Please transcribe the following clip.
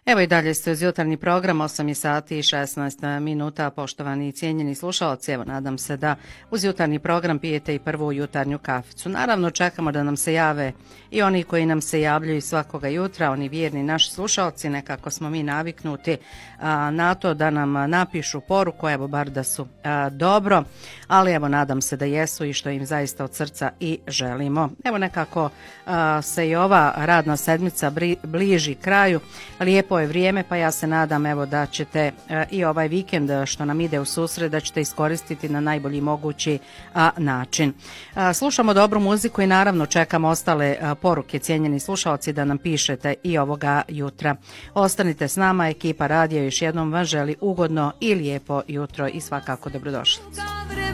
Evo i dalje ste uz jutarnji program, 8 sati i 16 minuta, poštovani i cijenjeni slušalci. Evo, nadam se da uz jutarnji program pijete i prvu jutarnju kaficu. Naravno, čekamo da nam se jave i oni koji nam se javljaju svakoga jutra, oni vjerni naši slušalci, nekako smo mi naviknuti na to da nam napišu poruku, evo bar da su dobro, ali evo nadam se da jesu i što im zaista od srca i želimo. Evo nekako se i ova radna sedmica bliži kraju, lijepo je vrijeme, pa ja se nadam evo da ćete i ovaj vikend što nam ide u susret da ćete iskoristiti na najbolji mogući način. Slušamo dobru muziku i naravno čekamo ostale poruke, cijenjeni slušalci, da nam pišete i ovoga jutra. Ostanite s nama, ekipa radija još jednom vam želi ugodno i lijepo jutro i svakako dobrodošli.